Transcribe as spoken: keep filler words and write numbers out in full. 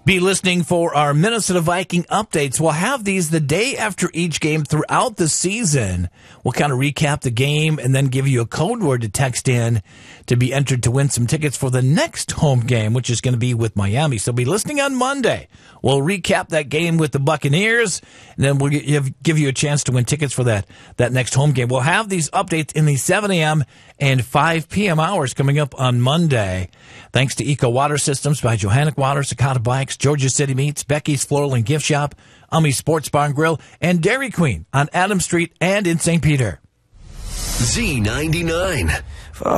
Be listening for our Minnesota Viking updates. We'll have these the day after each game throughout the season. We'll kind of recap the game and then give you a code word to text in to be entered to win some tickets for the next home game, which is going to be with Miami. So be listening on Monday. We'll recap that game with the Buccaneers, and then we'll give you a chance to win tickets for that, that next home game. We'll have these updates in the seven a.m. and five p.m. hours coming up on Monday. Thanks to Eco Water Systems by Johannic Water, Sakata Bikes, Georgia City Meats, Becky's Floral and Gift Shop, Ummi Sports Bar and Grill, and Dairy Queen on Adams Street and in Saint Peter. Z ninety-nine.